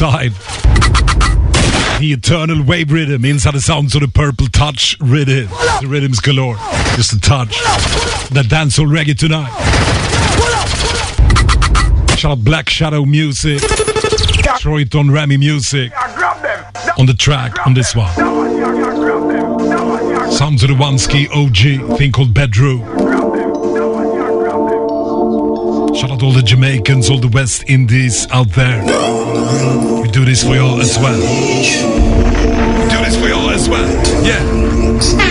inside. The eternal wave rhythm inside the sounds of the purple touch rhythm. The rhythms galore. Just a touch. That dancehall reggae tonight. Shout out Black Shadow Music. Troyton Remy Music. On the track on this one. Sounds of the One Ski OG. Thing called Bedroom. Shout out all the Jamaicans, all the West Indies out there. We do this for y'all as well. We do this for y'all as well. Yeah.